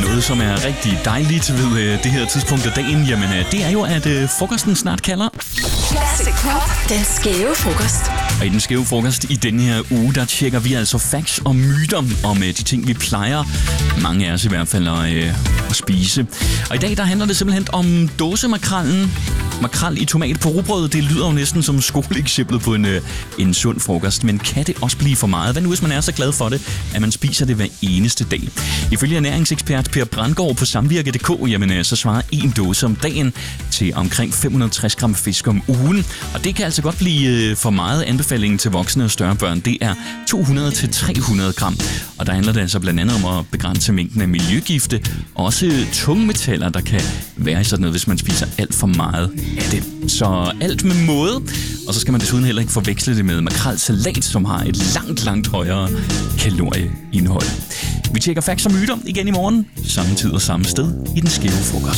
Noget, som er rigtig dejligt ved det her tidspunkt af dagen, jamen det er jo, at frokosten snart kalder. Classic Pop, den skæve frokost. Og i den skæve frokost i denne her uge, der tjekker vi altså facts og myter om de ting, vi plejer, mange af os i hvert fald, at spise. Og i dag, der handler det simpelthen om dåsemakrallen. Makrel i tomat på rugbrød, det lyder jo næsten som skoleeksemplet på en sund frokost. Men kan det også blive for meget? Hvad nu, hvis man er så glad for det, at man spiser det hver eneste dag? Ifølge ernæringsekspert Per Brandgaard på Samvirke.dk, jamen så svarer en dåse om dagen til omkring 560 gram fisk om ugen. Og det kan altså godt blive for meget. Anbefalingen til voksne og større børn, det er 200-300 gram. Og der handler det altså blandt andet om at begrænse mængden af miljøgifte, og også tungmetaller, der kan være i sådan noget, hvis man spiser alt for meget af det. Så alt med måde. Og så skal man desuden heller ikke forveksle det med makrelsalat, som har et langt højere kalorieindhold. Vi tjekker facts og myter igen i morgen, samme tid og samme sted i den skæve frokost.